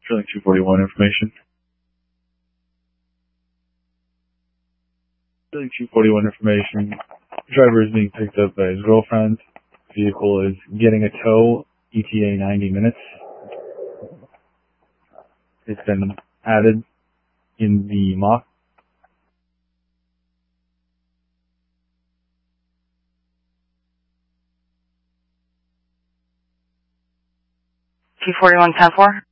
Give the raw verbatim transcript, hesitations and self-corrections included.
Trilling two forty-one information. Trilling two forty-one information. Driver is being picked up by his girlfriend. Vehicle is getting a tow. E T A ninety minutes. It's been added in the mock. two forty-one ten four.